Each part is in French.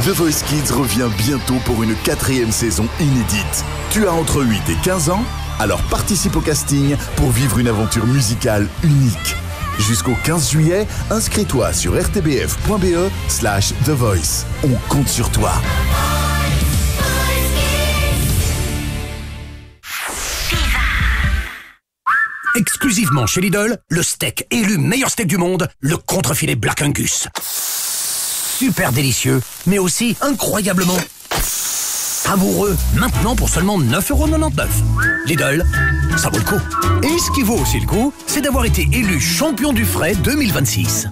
The Voice Kids revient bientôt pour une 4e saison inédite. Tu as entre 8 et 15 ans? Alors participe au casting pour vivre une aventure musicale unique. Jusqu'au 15 juillet, inscris-toi sur rtbf.be/The Voice. On compte sur toi. Exclusivement chez Lidl, le steak élu meilleur steak du monde, le contrefilet Black Angus. Super délicieux, mais aussi incroyablement savoureux. Maintenant pour seulement 9,99 €. Lidl, ça vaut le coup. Et ce qui vaut aussi le coup, c'est d'avoir été élu champion du frais 2026.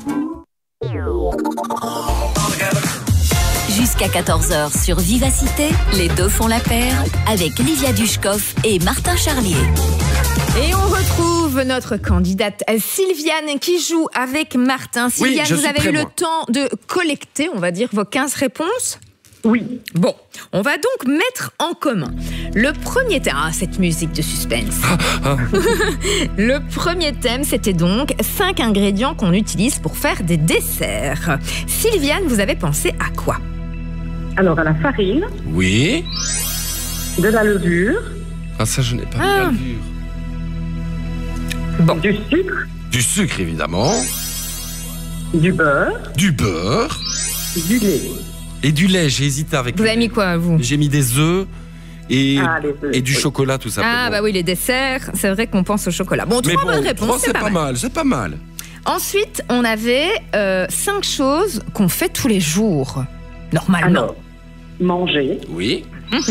Jusqu'à 14h sur Vivacité, les deux font la paire avec Livia Dushkov et Martin Charlier. Et on retrouve notre candidate Sylviane qui joue avec Martin. Sylviane, oui, vous avez eu le temps de collecter, on va dire, vos 15 réponses? Oui. Bon, on va donc mettre en commun le premier thème. Ah, cette musique de suspense. Le premier thème, c'était donc 5 ingrédients qu'on utilise pour faire des desserts. Sylviane, vous avez pensé à quoi? Alors, à la farine, Oui. de la levure, Ah, ça, je n'ai pas mis la levure. du sucre, Du sucre, évidemment. du beurre, Du beurre. du lait. Et du lait. J'ai hésité avec Vous le avez lait. mis quoi, vous? J'ai mis des œufs et, Les œufs, et du oui. chocolat, tout simplement. Ah, bah oui, les desserts, c'est vrai qu'on pense au chocolat. Bon, Mais 3 bonnes réponses, trois, c'est pas mal. mal. C'est pas mal. Ensuite, on avait 5 choses qu'on fait tous les jours, normalement. Alors, manger, Oui.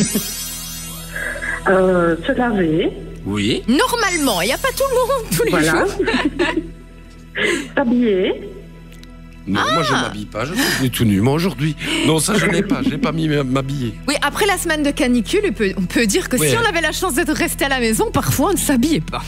se laver, Oui. Normalement, il n'y a pas tout le monde tous les voilà, jours. s'habiller, Non, moi, je m'habille pas. Je suis venu tout nu, moi, aujourd'hui. Non, ça, je n'ai pas. Je n'ai pas mis m'habiller. Oui, après la semaine de canicule, on peut dire que Ouais. si on avait la chance d'être resté à la maison, parfois on ne s'habillait pas.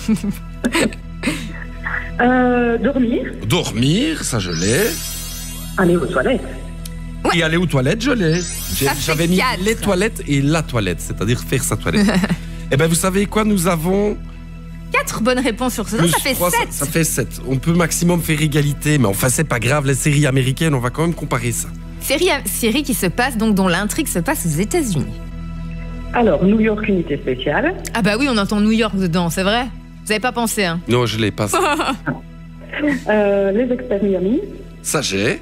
dormir, Dormir, ça, je l'ai. aller aux toilettes. Et aller aux toilettes, je l'ai. Ça fait J'avais mis 4. les toilettes et la toilette, c'est-à-dire faire sa toilette. Eh bien, vous savez quoi? Nous avons 4 bonnes réponses sur ce. Non, plus ça fait 3, 7. ça fait 7. On peut maximum faire égalité, mais enfin, c'est pas grave. Les séries américaines, on va quand même comparer ça. Série qui se passe, donc dont l'intrigue se passe aux États-Unis. Alors, New York, unité spéciale, Ah bah oui, on entend New York dedans, c'est vrai? Vous n'avez pas pensé, hein? Non, je l'ai pas. Ça, les experts Miami, ça j'ai.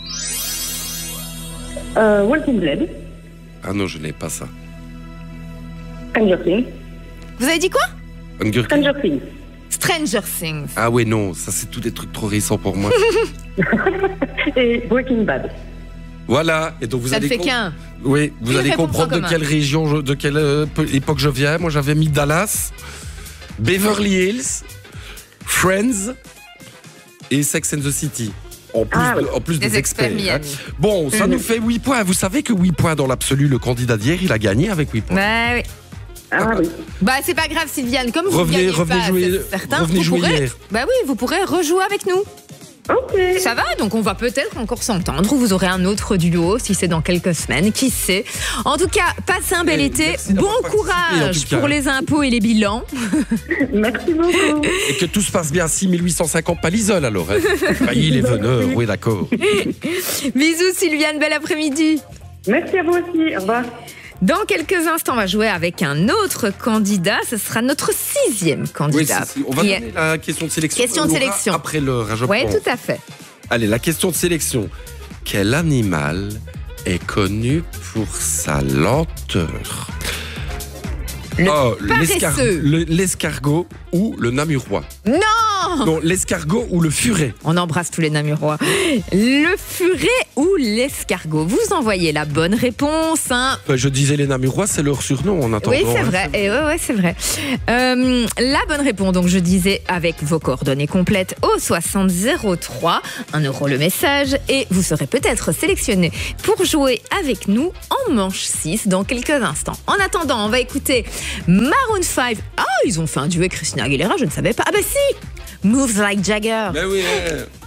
Walking Dead, Ah non, je n'ai pas ça. Stranger Things, Vous avez dit quoi? Hunger Games. Stranger Things, Stranger Things. Ah ouais, non, ça c'est tous des trucs trop récents pour moi. et Breaking Bad. Voilà. Et donc vous Ça ne allez fait qu'un. Oui, vous Une allez réponse en comprendre de commun. quelle région, de quelle époque je viens. Moi, j'avais mis Dallas, Beverly Hills, Friends et Sex and the City. En plus, Ah oui. en plus Des des experts. experts hein. Miami. Bon, ça nous fait 8 points. Vous savez que 8 points dans l'absolu, le candidat d'hier, il a gagné avec 8 points. Bah oui. Ah oui. Bah c'est pas grave, Sylviane, comme vous Revenez- gagnez revenez pas, jouer- c'est certain, revenez vous jouer pourrez, hier. bah oui, vous pourrez rejouer avec nous. Ok. Ça va, donc on va peut-être encore s'entendre, ou vous aurez un autre duo si c'est dans quelques semaines, qui sait. En tout cas, passez un bel été, merci bon d'avoir participé, en courage tout cas. pour les impôts et les bilans. Merci beaucoup. Et que tout se passe bien. 6850 pas l'isole alors. Hein. Failli les veneurs, oui d'accord. Bisous Sylviane, bel après-midi. Merci à vous aussi. Au revoir. Dans quelques instants, on va jouer avec un autre candidat. Ce sera notre 6e Oui, candidat. on va Qui donner la question de sélection. Question de On l'aura sélection. Après l'heure, hein, je Oui, pense. tout à fait. Allez, la question de sélection. Quel animal est connu pour sa lenteur? paresseux. L'escargot ou le namurois? Non, Non, l'escargot ou le furet? on embrasse tous les namurois. Le furet ou l'escargot? Vous envoyez la bonne réponse. Hein. Je disais les namurois, c'est leur surnom en attendant. Oui, c'est hein. vrai. Et ouais, c'est vrai. La bonne réponse, donc je disais avec vos coordonnées complètes au 6003, 1 € le message, et vous serez peut-être sélectionné pour jouer avec nous en manche 6 dans quelques instants. En attendant, on va écouter Maroon 5. Ah, ils ont fait un duo avec Christina Aguilera, je ne savais pas. Ah bah si, Moves Like Jagger. Mais oui.